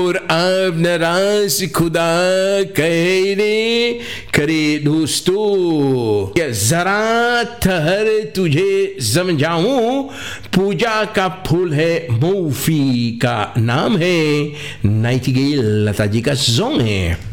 और अब नाराज खुदा कहे रे करे दोस्तों, क्या जरा ठहर तुझे समझाऊं। पूजा का फूल है मूफी, का नाम है नाइटिंगेल, लता जी का सॉन्ग है।